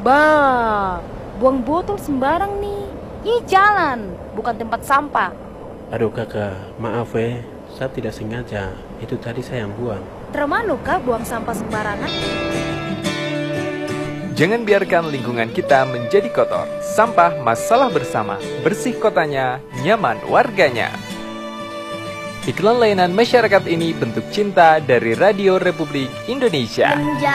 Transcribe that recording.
Bah, buang botol sembarang nih. Ini jalan, bukan tempat sampah. Aduh kakak, maaf saya tidak sengaja. Itu tadi saya yang buang. Termanu kah buang sampah sembarangan? Jangan biarkan lingkungan kita menjadi kotor. Sampah masalah bersama. Bersih kotanya, nyaman warganya. Iklan layanan masyarakat ini bentuk cinta dari Radio Republik Indonesia.